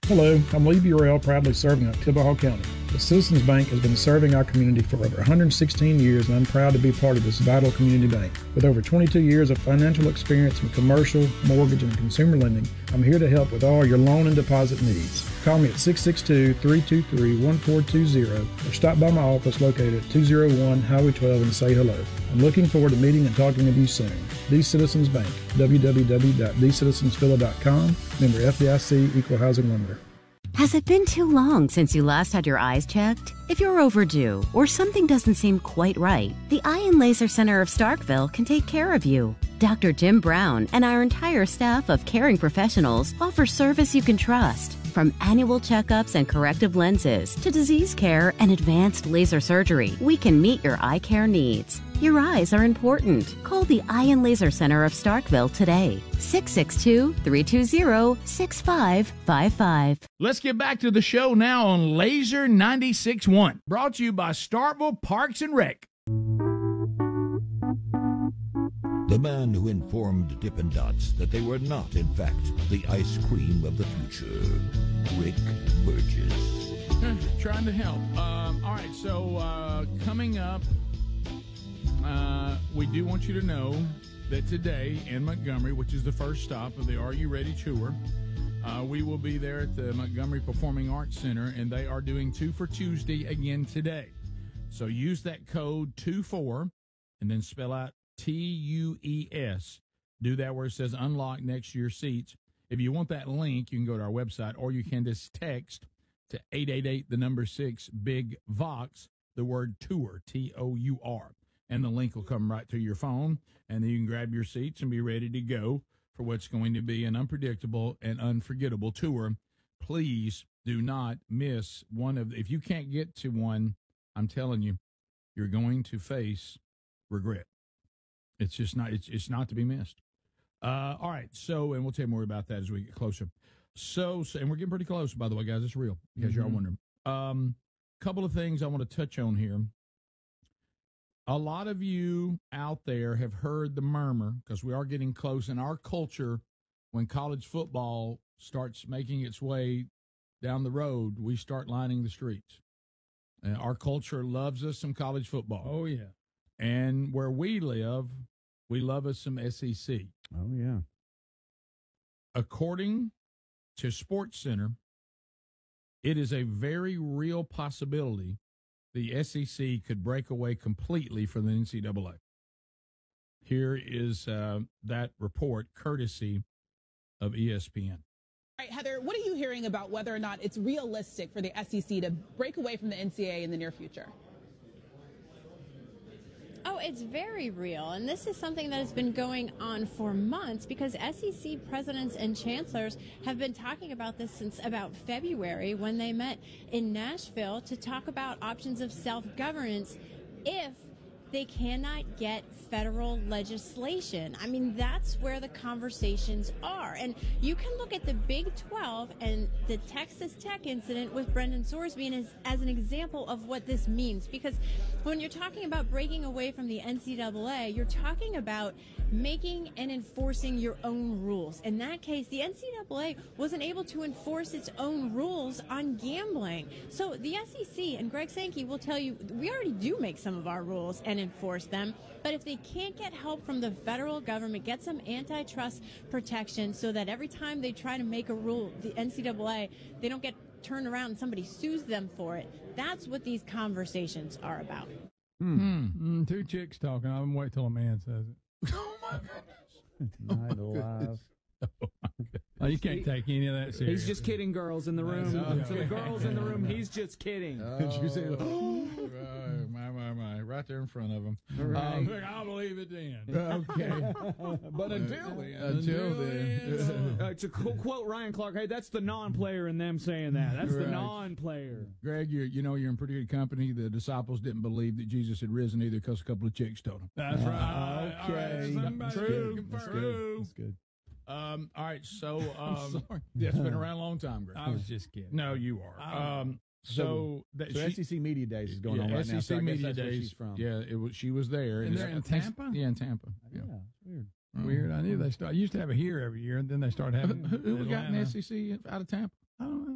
Hello, I'm Lee Burrell, proudly serving Oktibbeha County. The Citizens Bank has been serving our community for over 116 years, and I'm proud to be part of this vital community bank. With over 22 years of financial experience in commercial, mortgage, and consumer lending, I'm here to help with all your loan and deposit needs. Call me at 662-323-1420 or stop by my office located at 201 Highway 12 and say hello. I'm looking forward to meeting and talking with you soon. The Citizens Bank, www.thecitizensphila.com, member FDIC, equal housing lender. Has it been too long since you last had your eyes checked? If you're overdue or something doesn't seem quite right, the Eye and Laser Center of Starkville can take care of you. Dr. Jim Brown and our entire staff of caring professionals offer service you can trust. From annual checkups and corrective lenses to disease care and advanced laser surgery, we can meet your eye care needs. Your eyes are important. Call the Eye and Laser Center of Starkville today. 662-320-6555. Let's get back to the show now on Laser 96.1. Brought to you by Starkville Parks and Rec. The man who informed Dippin' Dots that they were not, in fact, the ice cream of the future. Rick Burgess. Trying to help. All right, so coming up, we do want you to know that today in Montgomery, which is the first stop of the Are You Ready tour, we will be there at the Montgomery Performing Arts Center, and they are doing 2 for Tuesday again today. So use that code 24 and then spell out TUES. Do that where it says unlock next to your seats. If you want that link, you can go to our website, or you can just text to 888-6-BIG-VOX, the word tour, TOUR, and the link will come right to your phone, and then you can grab your seats and be ready to go for what's going to be an unpredictable and unforgettable tour. Please do not miss one of. If you can't get to one, I'm telling you, you're going to face regret. It's just not. It's not to be missed. All right. So, and we'll tell you more about that as we get closer. So, and we're getting pretty close, by the way, guys. It's real, in case you're all wondering. Couple of things I want to touch on here. A lot of you out there have heard the murmur, because we are getting close in our culture. When college football starts making its way down the road, we start lining the streets. And our culture loves us some college football. Oh, yeah. And where we live, we love us some SEC. Oh, yeah. According to SportsCenter, it is a very real possibility the SEC could break away completely from the NCAA. Here is that report, courtesy of ESPN. All right, Heather, what are you hearing about whether or not it's realistic for the SEC to break away from the NCAA in the near future? Oh, it's very real, and this is something that has been going on for months because SEC presidents and chancellors have been talking about this since about February when they met in Nashville to talk about options of self-governance if they cannot get federal legislation. I mean, that's where the conversations are. And you can look at the Big 12 and the Texas Tech incident with Brendan Sorsby as an example of what this means. Because when you're talking about breaking away from the NCAA, you're talking about making and enforcing your own rules. In that case, the NCAA wasn't able to enforce its own rules on gambling. So the SEC, and Greg Sankey will tell you, we already do make some of our rules and enforce them, but if they can't get help from the federal government, get some antitrust protection so that every time they try to make a rule, the NCAA, they don't get turned around and somebody sues them for it. That's what these conversations are about. Two chicks talking. I'm wait till a man says it. Oh, my goodness. Night alive. Oh, my goodness. Oh, you can't take any of that serious. He's just kidding, girls in the room. So the girls in the room, he's just kidding. Did you say, my, right there in front of him. Right. I'll believe it then. Okay. But until then. To quote Ryan Clark, hey, that's the non-player in them saying that. That's the non-player. Greg, you're in pretty good company. The disciples didn't believe that Jesus had risen either because a couple of chicks told them. That's right. Okay. All right. True. That's good. All right, so yeah, it's been around a long time, Greg. I was just kidding. No, you are. So SEC Media Days is going on right now. SEC So Media that's where Days. she's from. Yeah, she was there. And they're in Tampa? Yeah, in Tampa. Yeah. Weird. Weird. I knew they used to have it here every year, and then they started having Who we got in Atlanta. SEC out of Tampa? I don't know.